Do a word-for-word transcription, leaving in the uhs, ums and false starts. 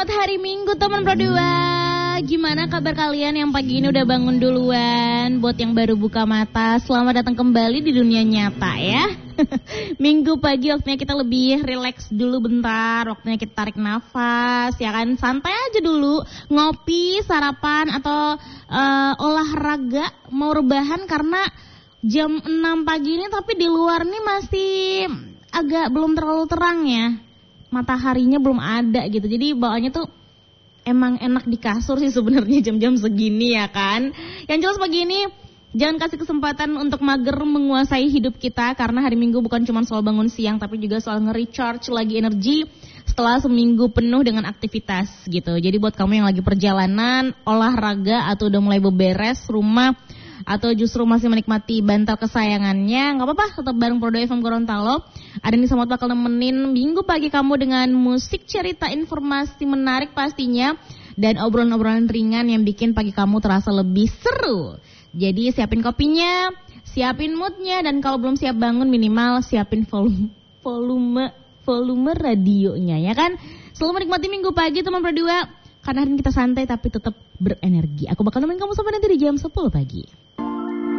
Selamat hari Minggu teman Pro dua. Gimana kabar kalian yang pagi ini udah bangun duluan? Buat yang baru buka mata, selamat datang kembali di dunia nyata ya. Minggu pagi waktunya kita lebih rileks dulu bentar, waktunya kita tarik nafas, ya kan, santai aja dulu, ngopi, sarapan atau uh, olahraga, mau rebahan karena jam enam pagi ini tapi di luar nih masih agak belum terlalu terang ya. Mataharinya belum ada gitu. Jadi bawaannya tuh emang enak di kasur sih sebenarnya jam-jam segini ya kan. Yang jelas pagi ini jangan kasih kesempatan untuk mager menguasai hidup kita, karena hari Minggu bukan cuma soal bangun siang tapi juga soal nge-recharge lagi energi setelah seminggu penuh dengan aktivitas gitu. Jadi buat kamu yang lagi perjalanan, olahraga atau udah mulai beberes rumah atau justru masih menikmati bantal kesayangannya, nggak apa-apa, tetap bareng Pro dua F M Gorontalo. Ada nih Samot bakal nemenin minggu pagi kamu dengan musik, cerita, informasi menarik pastinya, dan obrolan-obrolan ringan yang bikin pagi kamu terasa lebih seru. Jadi siapin kopinya, siapin moodnya, dan kalau belum siap bangun minimal siapin volume volume volume radionya ya kan. Selalu menikmati minggu pagi teman Pro dua, karena hari ini kita santai tapi tetap berenergi. Aku bakal nemenin kamu sampai nanti di jam sepuluh pagi.